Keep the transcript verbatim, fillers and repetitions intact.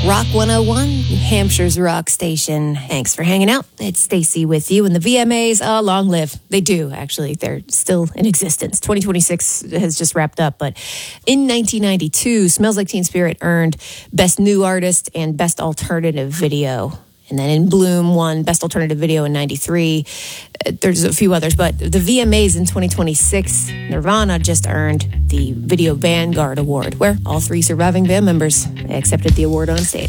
Rock one oh one, New Hampshire's rock station. Thanks for hanging out. It's Stacy with you. And the V M As, uh, long live. They do, actually. They're still in existence. twenty twenty-six has just wrapped up. But in nineteen ninety-two, Smells Like Teen Spirit earned Best New Artist and Best Alternative Video. And then In Bloom won Best Alternative Video in ninety-three. There's a few others, but the V M As in twenty twenty-six, Nirvana just earned the Video Vanguard Award, where all three surviving band members accepted the award on stage.